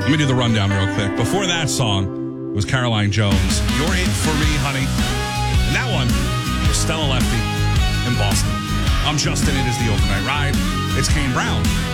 Let me do the rundown real quick. Before that song was Caroline Jones. You're It For Me, Honey. And that one was Stella Lefty in Boston. I'm Justin. It is the Overnight Ride. It's Kane Brown